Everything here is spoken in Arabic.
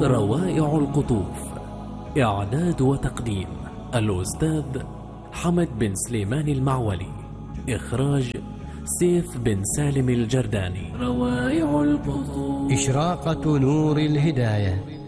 روائع القطوف. إعداد وتقديم الأستاذ حمد بن سليمان المعولي. إخراج سيف بن سالم الجرداني. روائع القطوف. إشراقة نور الهداية.